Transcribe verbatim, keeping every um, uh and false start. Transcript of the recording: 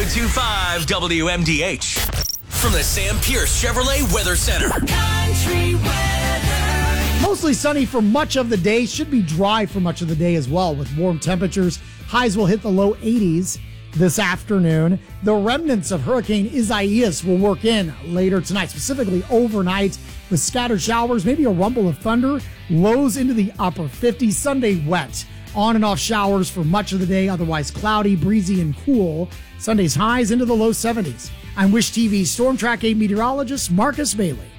two five W M D H. From the Sam Pierce Chevrolet Weather Center. Country weather. Mostly sunny for much of the day. Should be dry for much of the day as well with warm temperatures. Highs will hit the low eighties this afternoon. The remnants of Hurricane Isaias will work in later tonight, specifically overnight with scattered showers, maybe a rumble of thunder. Lows into the upper fifties. Sunday wet. On and off showers for much of the day, otherwise cloudy, breezy, and cool. Sunday's highs into the low seventies. I'm Wish T V Storm Track eight meteorologist Marcus Bailey.